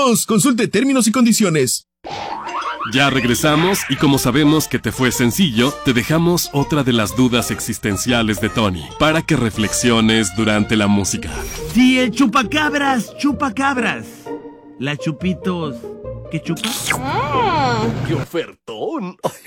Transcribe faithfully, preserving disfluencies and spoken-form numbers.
¡Vámonos! Consulte términos y condiciones. Ya regresamos y como sabemos que te fue sencillo, te dejamos otra de las dudas existenciales de Tony para que reflexiones durante la música. Sí, el chupacabras, chupacabras. La Chupitos, ¿qué chupa? ¡Qué ofertón!